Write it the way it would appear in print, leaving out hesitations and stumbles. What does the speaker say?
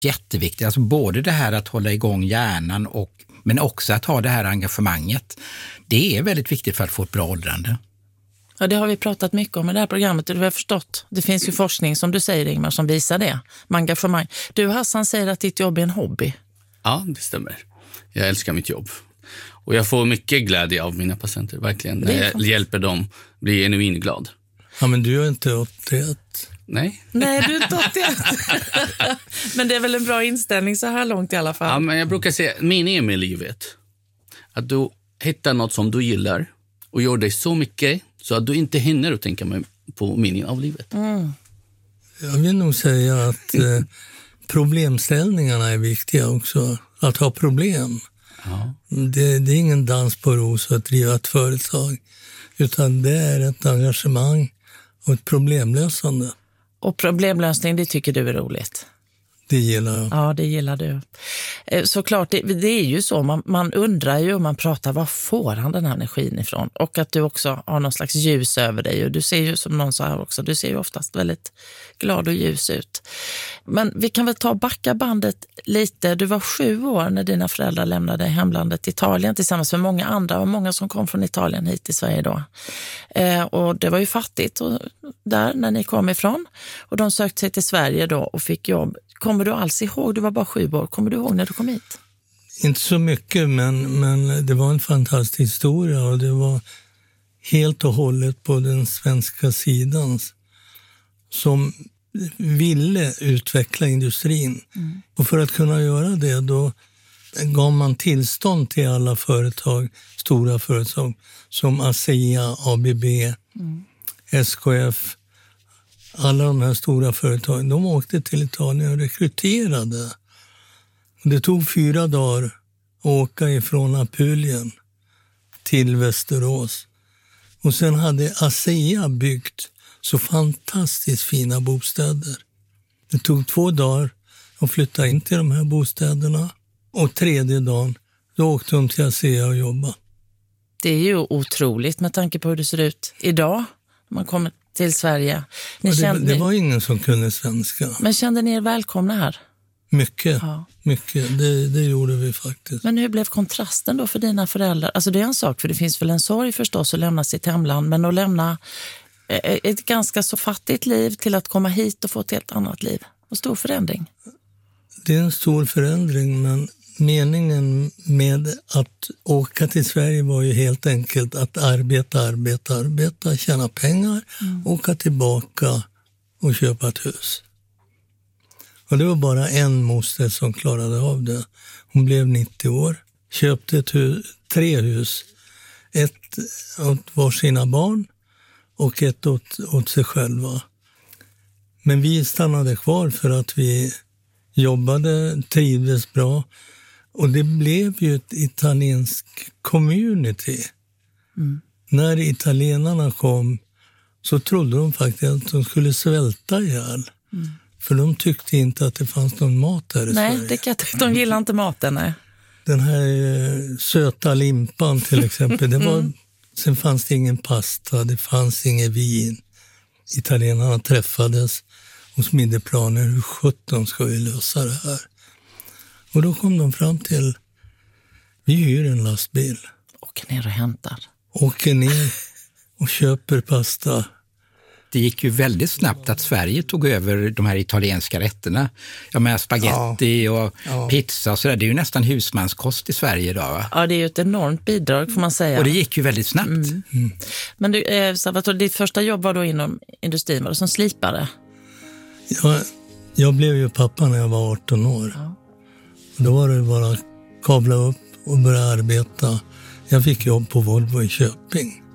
Jätteviktigt, alltså både det här att hålla igång hjärnan men också att ha det här engagemanget. Det är väldigt viktigt för att få ett bra åldrande. Ja, det har vi pratat mycket om i det här programmet och det har jag förstått. Det finns ju forskning som du säger, Ingmar, som visar det. Med engagemang. Du, Hassan, säger att ditt jobb är en hobby. Ja, det stämmer. Jag älskar mitt jobb. Och jag får mycket glädje av mina patienter, verkligen. När jag hjälper dem bli genuint glad. Ja, men du är inte 81. Nej. Nej, du är inte 81. Men det är väl en bra inställning så här långt i alla fall. Ja, men jag brukar säga, meningen med livet. Att du hittar något som du gillar och gör dig så mycket så att du inte hinner att tänka på meningen av livet. Mm. Jag vill nog säga att problemställningarna är viktiga också. Att ha problem. Ja. Det är ingen dans på ros att driva ett företag. Utan det är ett engagemang och ett problemlösande. Och problemlösning, det tycker du är roligt? Det gillar jag. Ja, det gillar du. Såklart, det är ju så. Man undrar ju om man pratar, var får han den här energin ifrån? Och att du också har någon slags ljus över dig. Och du ser ju, som någon sa här också, du ser ju oftast väldigt glad och ljus ut. Men vi kan väl backa bandet lite. Du var 7 år när dina föräldrar lämnade hemlandet Italien tillsammans med många andra. Och många som kom från Italien hit till Sverige då. Och det var ju fattigt där när ni kom ifrån. Och de sökte sig till Sverige då och fick jobb. Kommer du alls ihåg, du var bara 7 år, kommer du ihåg när du kom hit? Inte så mycket, men det var en fantastisk historia och det var helt och hållet på den svenska sidan som ville utveckla industrin. Mm. Och för att kunna göra det då gav man tillstånd till alla företag, stora företag som ASEA, ABB, SKF. Alla de här stora företagen, de åkte till Italien och rekryterade. Det tog 4 dagar att åka ifrån Apulien till Västerås. Och sen hade ASEA byggt så fantastiskt fina bostäder. Det tog 2 dagar att flytta in till de här bostäderna. Och 3:e dagen, då åkte de till ASEA och jobba. Det är ju otroligt med tanke på hur det ser ut idag. Man kommer till Sverige. Det var ingen som kunde svenska. Men kände ni er välkomna här? Mycket, mycket. Det gjorde vi faktiskt. Men hur blev kontrasten då för dina föräldrar? Alltså det är en sak, för det finns väl en sorg förstås att lämna sitt hemland, men att lämna ett ganska så fattigt liv till att komma hit och få ett helt annat liv. Och stor förändring. Det är en stor förändring, men meningen med att åka till Sverige var ju helt enkelt att arbeta, tjäna pengar, åka tillbaka och köpa ett hus. Och det var bara en moster som klarade av det. Hon blev 90 år, köpte 3 hus. Ett åt var sina barn och ett åt sig själva. Men vi stannade kvar för att vi jobbade, trivdes bra. Och det blev ju ett italiensk community. Mm. När italienarna kom så trodde de faktiskt att de skulle svälta ihjäl. Mm. För de tyckte inte att det fanns någon mat där i Sverige. Nej, de gillar inte maten, nej. Den här söta limpan till exempel, sen fanns det ingen pasta, det fanns ingen vin. Italienarna träffades och smidde planer, hur 17 ska vi lösa det här? Och då kom de fram till, vi hyr en lastbil. Åker ner och hämtar. Åker ner och köper pasta. Det gick ju väldigt snabbt att Sverige tog över de här italienska rätterna. Jag menar spaghetti och pizza och sådär. Det är ju nästan husmanskost i Sverige idag, va? Ja, det är ju ett enormt bidrag får man säga. Och det gick ju väldigt snabbt. Mm. Mm. Men du, Salvatore, ditt första jobb var då inom industrin, var det som slipare? Jag blev ju pappa när jag var 18 år. Ja. Då var det bara kabla upp och börja arbeta. Jag fick jobb på Volvo i Köping.